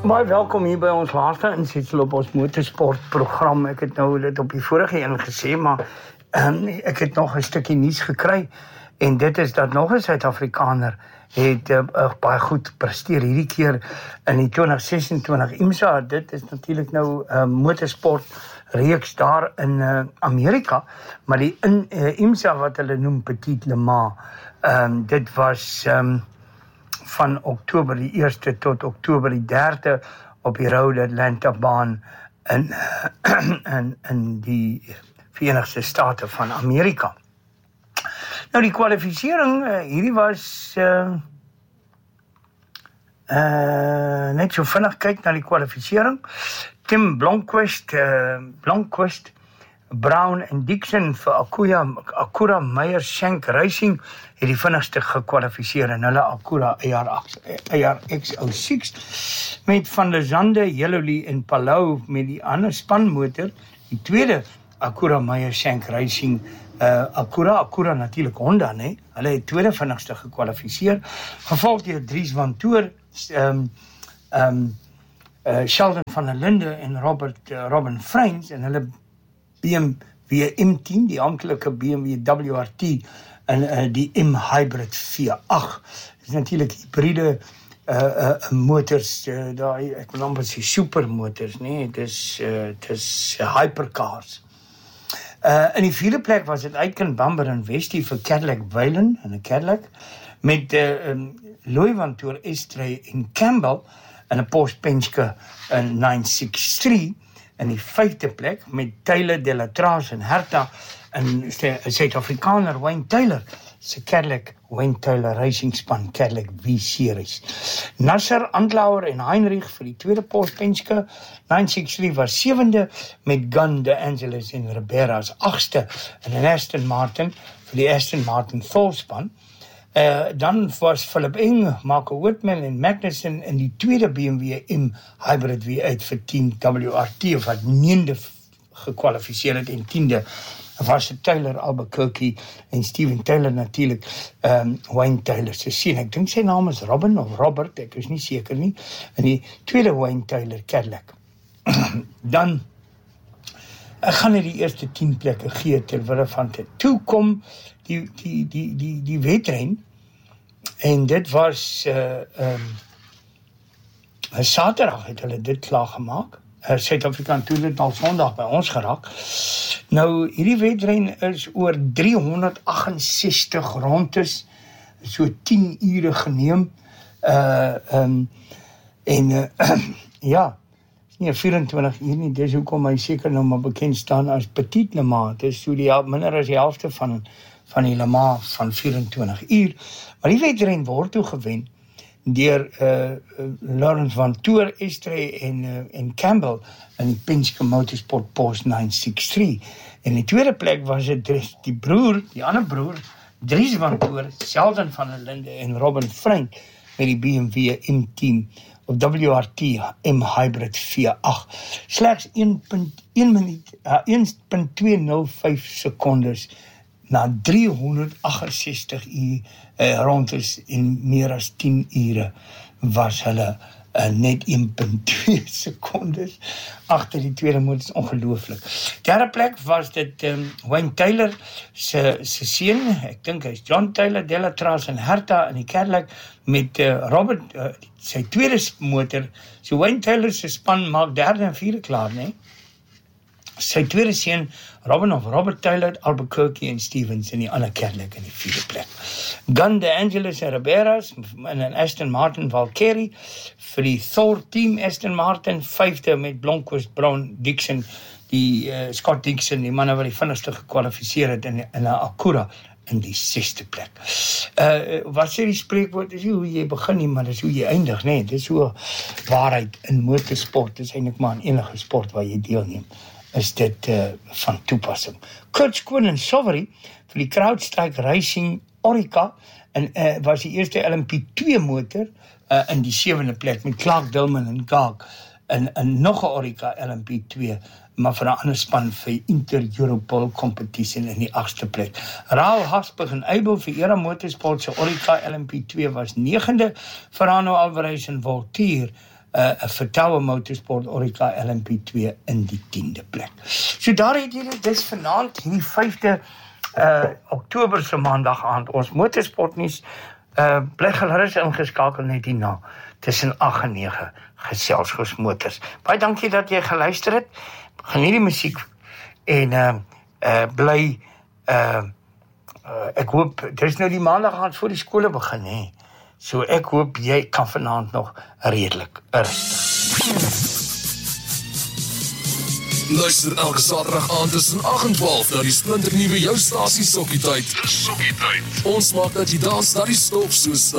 Baie welkom hier by ons laaste insetsel op ons motorsportprogram. Ek het nou dit op die vorige een gesê, maar ek het nog 'n stukkie nuus gekry en dit is dat nog 'n Suid-Afrikaner het baie goed presteer hierdie keer in die 2026 IMSA. Dit is natuurlik nou motorsport reeks daar in Amerika, maar die IMSA wat hulle noem Petit Le Mans, dit was van Oktober die 1ste tot Oktober die 3de op die Road Atlanta baan in die Verenigde State van Amerika. Nou die kwalifisering, hierdie was net so vinnig kyk na die kwalifisering. Tim Blomqvist, Brown en Dixon vir Acura Meyer-Shank Racing het die vinnigste gekwalifiseer in hulle Acura ARX06 met Van der Zande, Yellowly en Palou met die ander spanmotor, die tweede Acura Meyer-Shank Racing Acura natuurlik Honda, nee. Hulle het tweede vinnigste gekwalifiseer, gevolg deur Dries van Toor, Sheldon van der Linde en Robin Freins en hulle BMW M10, die amptelike BMW WRT en die M-Hybrid V8. Dit is natuurlik hybride motors, ek wil amper sê supermotors, nee, dit is hypercars. In die vierde plek was dit Aitken Bamber en Westie vir Cadillac Weyland en 'n Cadillac met Louis van Toor, Estrey en Campbell en 'n Porsche Penske 963. In die vyfde plek met Taylor de la Trace en Herta en Suid-Afrikaner Wayne Taylor se Cadillac Wayne Taylor Racing span Cadillac V-Series. Nasser, Andlauer en Heinrich vir die tweede Porsche Penske 963 was 7de met Gunn, De Angelis en Ribera as 8ste en een Aston Martin vir die Aston Martin Thor span. Dan was Philip Eng, Marco Whitman en Magnussen in die tweede BMW M Hybrid V8 vir 10 WRT, of wat 9de gekwalifiseer het en 10de was het Taylor Albuquerque en Steven Taylor natuurlik, Wayne Taylor se seun. Ek dink sy naam is Robin of Robert, ek is nie seker nie. En die tweede Wayne Taylor Cadillac. Dan ek gaan net die eerste 10 plekke gee terwille van dit. Toe kom die wedren en dit was Saterdag het hulle dit klaar gemaak. Suid-Afrika toe dit al Sondag by ons geraak. Nou hierdie wedren is oor 368 rondes, so 10 ure geneem. Ja, nie 24 uur nie, dis hoekom hy seker nou maar bekend staan as Petit Le Mans. Dis so die minder as die helfte van die Le Mans van 24 uur. Maar die wedren word toe gewen deur Lawrence van Toor, Estrey en Campbell in die Penske Motorsport Porsche 963. En die tweede plek was dit die ander broer, Dries van Toor, Sheldon van der Linde en Robin Frank met die BMW M10 of WRT M-Hybrid V8. Slegs 1.205 sekondes na 368 rondes in meer as 10 ure was hulle net 1.2 sekondes agter die tweede motors, ongelooflik. Derde plek was dit Wayne Taylor se seun, ek dink hy's John Taylor, de la Trace en Herta in die Cadillac met Robert, sy tweede motor. So Wayne Taylor se span maak derde en vierde klaar, nee? Sy tweede seun, Robert Taylor, Albuquerque en Stevens in die ander Cadillac in die vierde plek. Gunn, De Angelis en Riberas in een Aston Martin Valkyrie vir die Thor team Aston Martin, vyfde met Blomqvist, Brown, Dixon, die Scott Dixon, die manne wat die vinnigste gekwalifiseer het in 'n Acura in die 6de plek. Wat sê die spreekwoord, is nie hoe jy begin nie, maar dis hoe jy eindig, nee, dis hoe waarheid in motorsport, dis eintlik maar in enige sport waar jy deelneem, is dit van toepassing. Kurt Quinn en Sovery vir die CrowdStrike Racing Orica en was die eerste LMP2 motor in die 7de plek met Clark Dillman en Gaag en nog 'n Orica LMP2, maar vir 'n ander span vir Inter-Europol competition in die 8ste plek. Raul Hasburg en Eibel vir Era Motorsport se Orica LMP2 was 9de, Ferrano Alvarez en Voltier Vertoue Motorsport Orica LMP2 in die 10de plek. So daar het julle dis vanaand hierdie 5de Oktober se maandag aand ons motorsportnuus bly gerus ingeskakel net hierna tussen 8 en 9 gesels ons motors. Baie dankie dat jy geluister het. Geniet die musiek en bly ek hoop dis nou die maandag aand voor die skole begin hè. So ek hoop jy kan vanaand nog redelik rustig. Luister elke Saterdag aand tussen 8 en 12 na die splinternuwe jou stasie Sokkie Tyd. Ons maak dat jy dans na die stof soos